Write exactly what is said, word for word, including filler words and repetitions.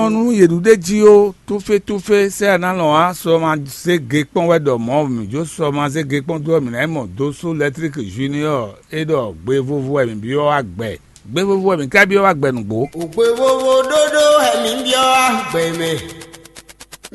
nyɔnu yeɖuɖe dziwo tofe tofe se analɔ a sɔma se ge kpɔn wɛ dɔ mɔ mi dzo sɔma se ge kpɔn do mi na emɔ do so electric junior eɖɔ gbe vovo ɛmi bi wɔ agbɛ gbe vovo ɛmi ka bi wɔ agbɛ nugbo. gbe vovo dodo ɛmi bi wɔ agbɛ mɛ.